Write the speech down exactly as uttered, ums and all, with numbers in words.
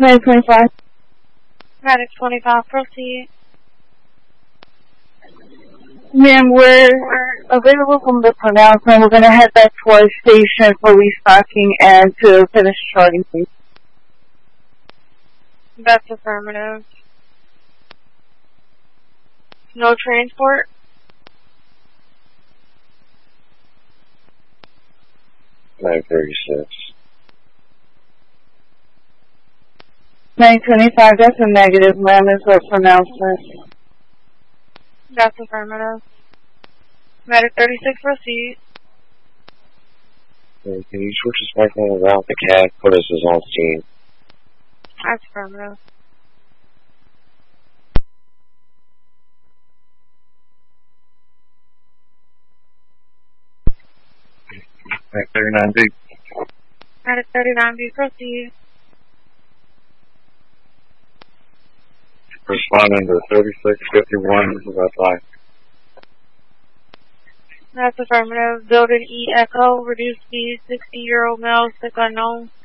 Medic twenty-five. Medic twenty-five, proceed. Ma'am, we're available from the pronouncement. We're going to head back to our station for restocking and to finish charting, please. That's affirmative. No transport? nine thirty-six. nine twenty-five, that's a negative, ma'am. It's a pronouncement. That's affirmative. Medic thirty-six, proceed. Okay, can you switch us back on around the cab? Put us as on scene. That's affirmative. nine thirty-nine B. Medic thirty-nine B, proceed. Responding to thirty-six fifty-one, this is our five. That's affirmative. Building E Echo, reduced speed, sixty year old male, sick unknown.